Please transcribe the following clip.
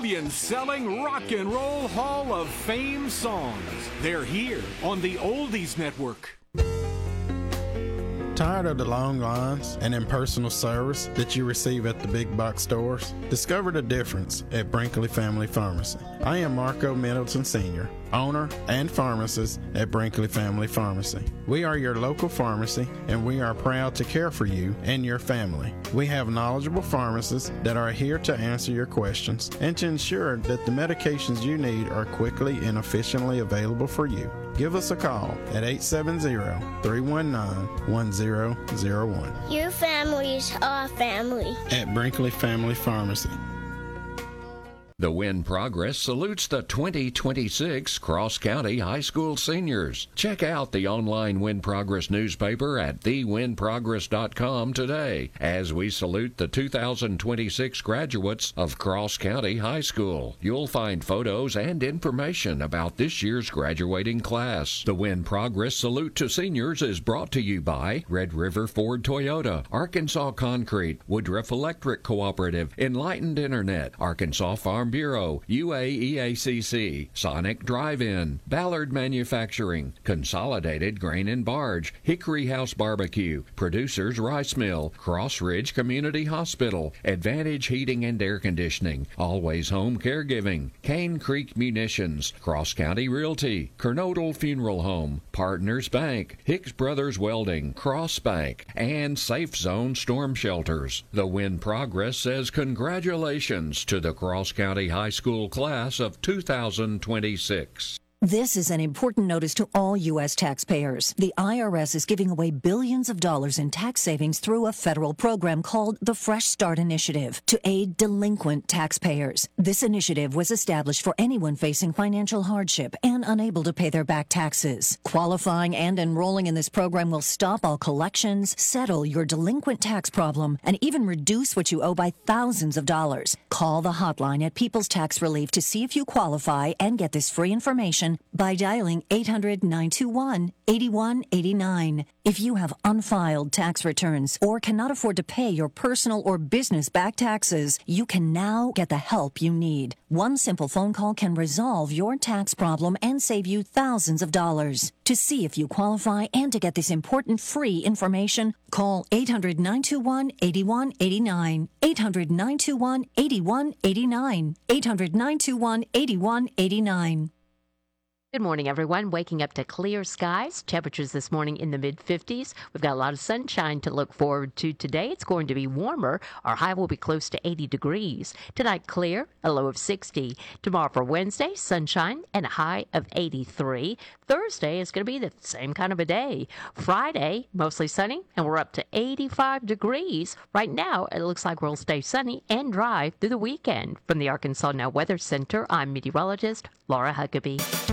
million-selling Rock and Roll Hall of Fame songs. They're here on the Oldies Network. Tired of the long lines and impersonal service that you receive at the big box stores? Discover the difference at Brinkley Family Pharmacy. I am Marco Middleton Sr., owner and pharmacist at Brinkley Family Pharmacy. We are your local pharmacy, and we are proud to care for you and your family. We have knowledgeable pharmacists that are here to answer your questions and to ensure that the medications you need are quickly and efficiently available for you. Give us a call at 870-319-1001. Your family is our family. At Brinkley Family Pharmacy. The Win Progress salutes the 2026 Cross County High School seniors. Check out the online Win Progress newspaper at thewinprogress.com today as we salute the 2026 graduates of Cross County High School. You'll find photos and information about this year's graduating class. The Win Progress salute to seniors is brought to you by Red River Ford Toyota, Arkansas Concrete, Woodruff Electric Cooperative, Enlightened Internet, Arkansas Farm Bureau, UAEACC, Sonic Drive-In, Ballard Manufacturing, Consolidated Grain and Barge, Hickory House Barbecue, Producers Rice Mill, Cross Ridge Community Hospital, Advantage Heating and Air Conditioning, Always Home Caregiving, Cane Creek Munitions, Cross County Realty, Kernodle Funeral Home, Partners Bank, Hicks Brothers Welding, Cross Bank, and Safe Zone Storm Shelters. The Win Progress says congratulations to the Cross County High School class of 2026. This is an important notice to all U.S. taxpayers. The IRS is giving away billions of dollars in tax savings through a federal program called the Fresh Start Initiative to aid delinquent taxpayers. This initiative was established for anyone facing financial hardship and unable to pay their back taxes. Qualifying and enrolling in this program will stop all collections, settle your delinquent tax problem, and even reduce what you owe by thousands of dollars. Call the hotline at People's Tax Relief to see if you qualify and get this free information by dialing 800-921-8189. If you have unfiled tax returns or cannot afford to pay your personal or business back taxes, you can now get the help you need. One simple phone call can resolve your tax problem and save you thousands of dollars. To see if you qualify and to get this important free information, call 800-921-8189. 800-921-8189. 800-921-8189. Good morning, everyone. Waking up to clear skies. Temperatures this morning in the mid-50s. We've got a lot of sunshine to look forward to today. It's going to be warmer. Our high will be close to 80 degrees. Tonight, clear, a low of 60. Tomorrow for Wednesday, sunshine and a high of 83. Thursday is going to be the same kind of a day. Friday, mostly sunny, and we're up to 85 degrees. Right now, it looks like we'll stay sunny and dry through the weekend. From the Arkansas Now Weather Center, I'm meteorologist Laura Huckabee.